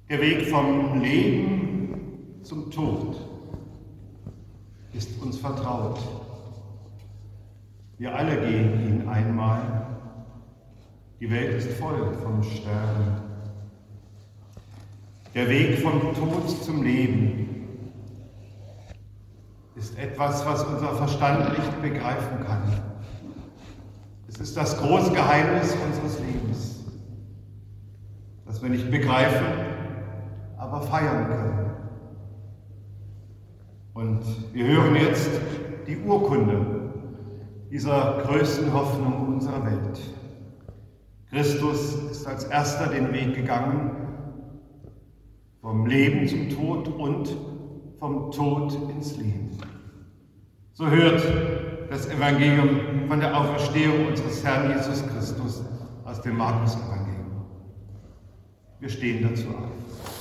Der Weg vom Leben zum Tod ist uns vertraut. Wir alle gehen ihn einmal. Die Welt ist voll von Sterben. Der Weg vom Tod zum Leben ist etwas, was unser Verstand nicht begreifen kann. Es ist das große Geheimnis unseres Lebens, das wir nicht begreifen, aber feiern können. Und wir hören jetzt die Urkunde dieser größten Hoffnung unserer Welt. Christus ist als erster den Weg gegangen, vom Leben zum Tod und vom Tod ins Leben. So hört das Evangelium von der Auferstehung unseres Herrn Jesus Christus aus dem Markus-Evangelium. Wir stehen dazu auf.